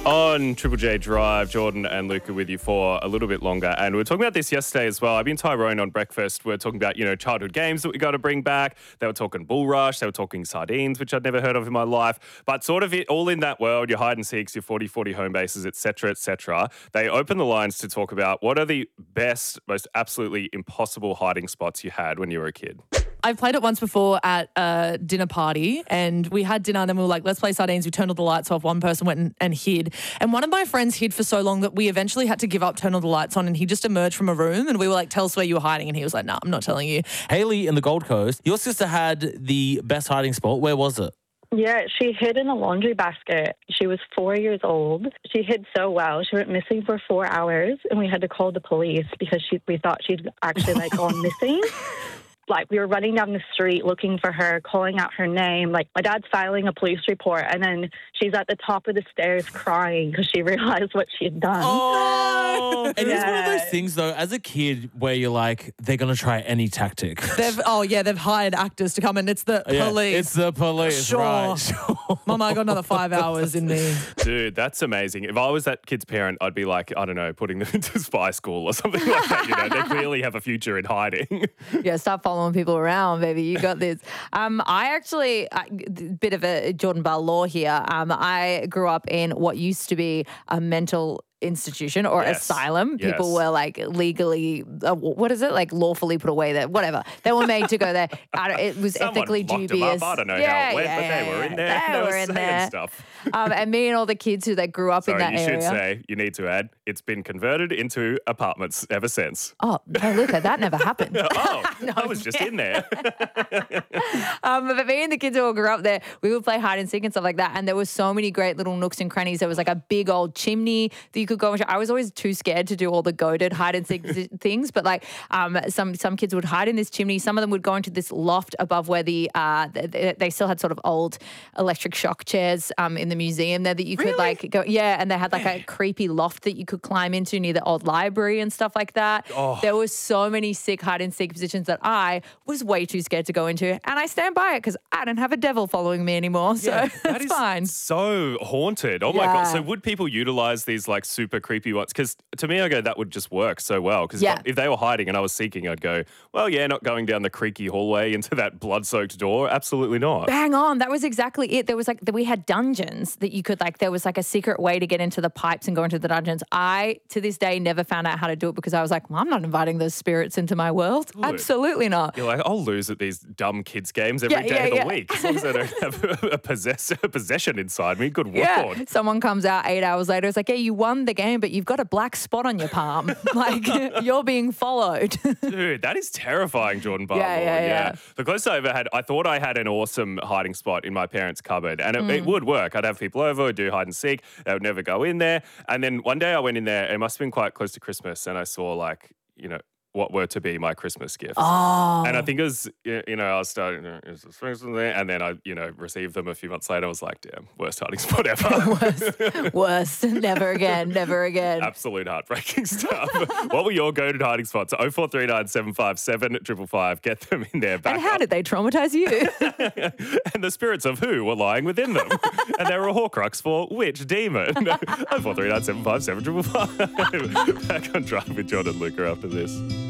On Triple J Drive, Jordan and Luca with you for a little bit longer. And we were talking about this yesterday as well. I've been Tyrone on breakfast. We're talking about, childhood games that we got to bring back. They were talking Bull Rush. They were talking sardines, which I'd never heard of in my life. But sort of it all in that world, your hide and seeks, your 40-40 home bases, et cetera, et cetera. They open the lines to talk about what are the best, most absolutely impossible hiding spots you had when you were a kid. I've played it once before at a dinner party, and we had dinner and then we were like, let's play sardines. We turned all the lights off. One person went and hid. And one of my friends hid for so long that we eventually had to give up, turn all the lights on, and he just emerged from a room and we were like, tell us where you were hiding. And he was like, nah, I'm not telling you. Haley in the Gold Coast, your sister had the best hiding spot. Where was it? Yeah, she hid in a laundry basket. She was 4 years old. She hid so well. She went missing for 4 hours and we had to call the police because we thought she'd actually gone missing. Like, we were running down the street looking for her, calling out her name. Like, my dad's filing a police report, and then she's at the top of the stairs crying because she realized what she had done. Oh! And it's one of those things, though, as a kid where you're like, they're going to try any tactic. They've hired actors to come in. It's the police. Yeah, it's the police, sure. right? Sure. Mama, I got another 5 hours in me. Dude, that's amazing. If I was that kid's parent, I'd be like, I don't know, putting them into spy school or something like that. They clearly have a future in hiding. Yeah, stop following people around, baby. You got this. Bit of a Jordan Bell law here. I grew up in what used to be a mental institution or asylum. Yes. People were like legally, lawfully put away there, whatever. They were made to go there. It was Someone ethically locked dubious. them up. I don't know how it went, but they were in there. They were in there. Stuff. And me and all the kids who grew up in that you area. should say, you need to add, it's been converted into apartments ever since. Oh, no, Luca, that never happened. I was just in there. But me and the kids who all grew up there, we would play hide and seek and stuff like that. And there were so many great little nooks and crannies. There was like a big old chimney that you could go into. I was always too scared to do all the goated hide and seek things. But some kids would hide in this chimney. Some of them would go into this loft above where they still had sort of old electric shock chairs in the museum there that you could go. Yeah, and they had a creepy loft that you could climb into near the old library and stuff like that. Oh. There were so many sick hide and seek positions that I was way too scared to go into, and I stand by it because I don't have a devil following me anymore, so it's fine. So haunted. Oh my God. So would people utilize these super creepy ones? Because to me, I go, that would just work so well. Because if they were hiding and I was seeking, I'd go, well, yeah, not going down the creaky hallway into that blood-soaked door. Absolutely not. Bang on. That was exactly it. There was we had dungeons that you could there was a secret way to get into the pipes and go into the dungeons. I, to this day, never found out how to do it because I was like, well, I'm not inviting those spirits into my world. Good. Absolutely not. You're like, I'll lose at these dumb kids games every day of the week. As long as I don't have a possession inside me. Good Lord. Someone comes out 8 hours later. It's like, yeah, you won the game, but you've got a black spot on your palm. You're being followed. Dude, that is terrifying, Jordan Barlow. Yeah. The closest I ever had, I thought I had an awesome hiding spot in my parents' cupboard, and it would work. I'd have people over, do hide and seek. They would never go in there. And then one day I went in there, it must have been quite close to Christmas, and I saw what were to be my Christmas gifts. Oh. And I think it was, I was starting, and then I, received them a few months later. I was like, damn, worst hiding spot ever. Worst. Never again. Never again. Absolute heartbreaking stuff. What were your go-to hiding spots? 0439 757 555. Get them in there. And how did they traumatize you? And the spirits of who were lying within them? And they were a Horcrux for which demon? 0439 757 555. Back on Drive with Jordan and Luca after this.